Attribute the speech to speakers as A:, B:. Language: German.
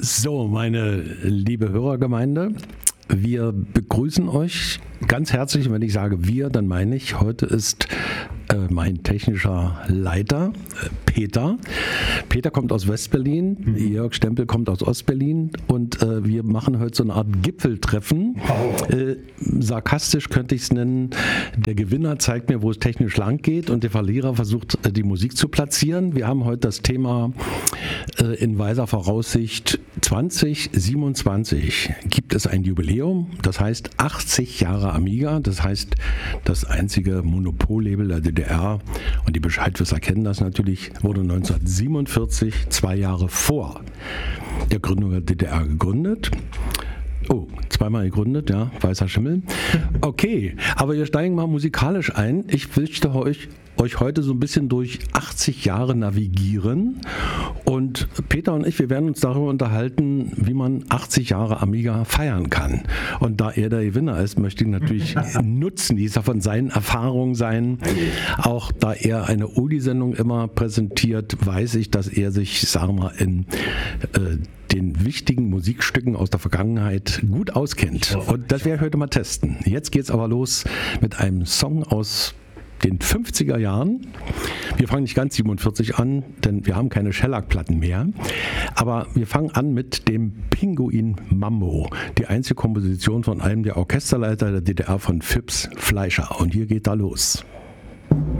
A: So, meine liebe Hörergemeinde, wir begrüßen euch ganz herzlich. Wenn ich sage wir, dann meine ich, heute ist mein technischer Leiter, Peter. Peter kommt aus Westberlin, Jörg Stempel kommt aus Ostberlin und wir machen heute so eine Art Gipfeltreffen. Sarkastisch könnte ich es nennen, der Gewinner zeigt mir, wo es technisch lang geht und der Verlierer versucht, die Musik zu platzieren. Wir haben heute das Thema in weiser Voraussicht 2027 gibt es ein Jubiläum, das heißt 80 Jahre Amiga, das heißt das einzige Monopollabel der DDR und die Bescheidwisser kennen das natürlich, wurde 1947, 2 Jahre vor der Gründung der DDR gegründet. Oh, zweimal gegründet, ja, weißer Schimmel. Okay, aber wir steigen mal musikalisch ein. Ich möchte euch heute so ein bisschen durch 80 Jahre navigieren und Peter und ich, wir werden uns darüber unterhalten, wie man 80 Jahre Amiga feiern kann. Und da er der Gewinner ist, möchte ich natürlich Nutznießer von seinen Erfahrungen sein. Auch da er eine Oldie-Sendung immer präsentiert, weiß ich, dass er sich, sagen wir mal, in den wichtigen Musikstücken aus der Vergangenheit gut auskennt. Und das werde ich heute mal testen. Jetzt geht's aber los mit einem Song aus den 50er Jahren. Wir fangen nicht ganz 47 an, denn wir haben keine Shellac-Platten mehr. Aber wir fangen an mit dem Pinguin Mambo, die einzige Komposition von einem der Orchesterleiter der DDR, von Phipps Fleischer. Und hier geht da los.